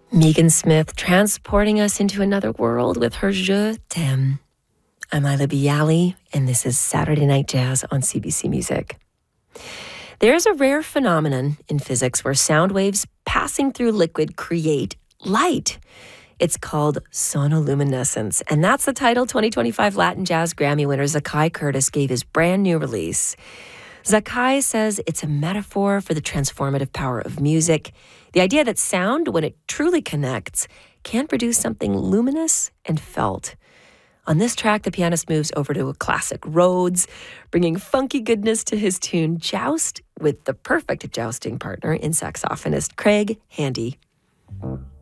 Megan Smith transporting us into another world with her Je t'aime. I'm Ila Bialy, and this is Saturday Night Jazz on CBC Music. There's a rare phenomenon in physics where sound waves passing through liquid create light. It's called sonoluminescence, and that's the title 2025 Latin Jazz Grammy winner Zakai Curtis gave his brand new release. Zakai says it's a metaphor for the transformative power of music, the idea that sound, when it truly connects, can produce something luminous and felt. On this track, the pianist moves over to a classic Rhodes, bringing funky goodness to his tune Joust with the perfect jousting partner in saxophonist Craig Handy.